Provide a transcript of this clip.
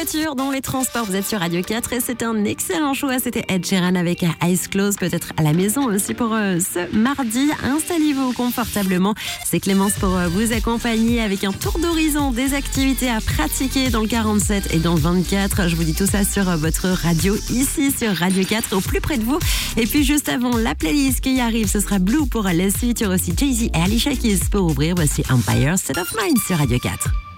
voiture, dans les transports, vous êtes sur Radio 4 et c'est un excellent choix. C'était Ed Sheeran avec Eyes Closed, peut-être à la maison aussi pour ce mardi. Installez-vous confortablement. C'est Clémence pour vous accompagner avec un tour d'horizon des activités à pratiquer dans le 47 et dans le 24. Je vous dis tout ça sur votre radio, ici sur Radio 4, au plus près de vous. Et puis juste avant la playlist qui arrive, ce sera Blue pour la suite. Il y aura aussi Jay-Z et Alicia Keys pour ouvrir. Voici Empire State of Mind sur Radio 4.